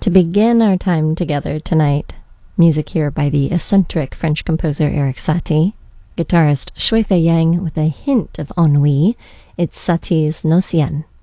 To begin our time together tonight, music here by the eccentric French composer Erik Satie, guitarist Shui Fei Yang with a hint of ennui. It's Satie's Nocienne.